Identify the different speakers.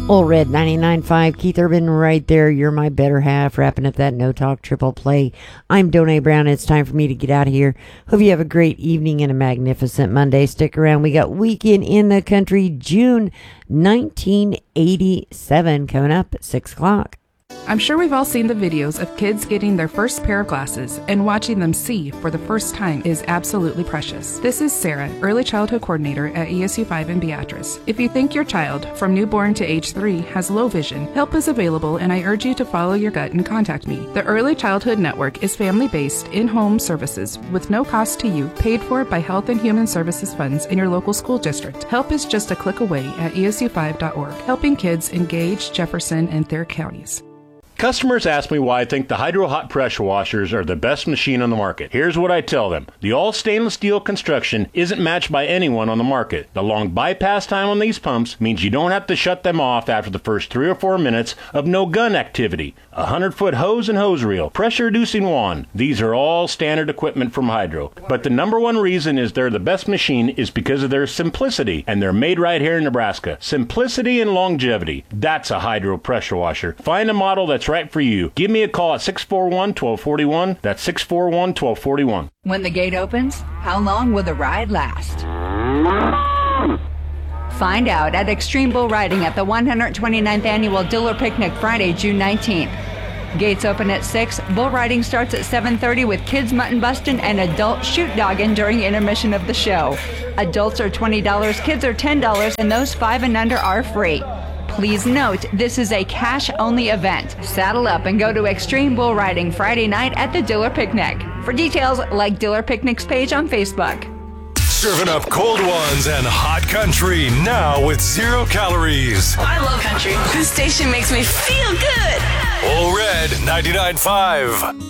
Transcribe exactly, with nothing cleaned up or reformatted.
Speaker 1: Old Red ninety-nine point five, Keith Urban right there. You're my better half, wrapping up that No Talk Triple Play. I'm Donay Brown. It's time for me to get out of here. Hope you have a great evening and a magnificent Monday. Stick around. We got Weekend in the Country, June nineteen eighty-seven, coming up at six o'clock.
Speaker 2: I'm sure we've all seen the videos of kids getting their first pair of glasses, and watching them see for the first time is absolutely precious. This is Sarah, Early Childhood Coordinator at E S U five in Beatrice. If you think your child, from newborn to age three, has low vision, help is available, and I urge you to follow your gut and contact me. The Early Childhood Network is family-based, in-home services with no cost to you, paid for by Health and Human Services funds in your local school district. Help is just a click away at E S U five dot org, helping kids in Gage, Jefferson, and Thayer counties.
Speaker 3: Customers ask me why I think the Hydro Hot pressure washers are the best machine on the market. Here's what I tell them. The all stainless steel construction isn't matched by anyone on the market. The long bypass time on these pumps means you don't have to shut them off after the first three or four minutes of no gun activity. A hundred foot hose and hose reel, pressure reducing wand. These are all standard equipment from Hydro. But the number one reason is they're the best machine is because of their simplicity, and they're made right here in Nebraska. Simplicity and longevity. That's a Hydro pressure washer. Find a model that's right for you. Give me a call at six four one, one two four one. That's six four one, one two four one.
Speaker 4: When the gate opens, how long will the ride last? Find out at Extreme Bull Riding at the one hundred twenty-ninth Annual Diller Picnic, Friday, June nineteenth. Gates open at six. Bull riding starts at seven thirty with kids mutton busting and adult shoot dogging during intermission of the show. Adults are twenty dollars, kids are ten dollars, and those five and under are free. Please note, this is a cash-only event. Saddle up and go to Extreme Bull Riding Friday night at the Diller Picnic. For details, like Diller Picnic's page on Facebook.
Speaker 5: Serving up cold ones and hot country now with zero calories.
Speaker 6: I love country. This station makes me feel good.
Speaker 5: Old Red ninety-nine point five.